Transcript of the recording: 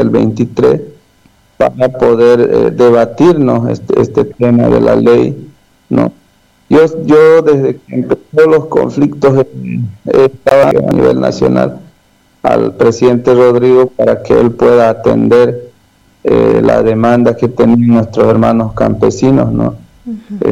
el 23 para poder debatirnos este tema de la ley, ¿no? Yo desde que empezó los conflictos estaba a nivel nacional al presidente Rodrigo para que él pueda atender la demanda que tenían nuestros hermanos campesinos, ¿no?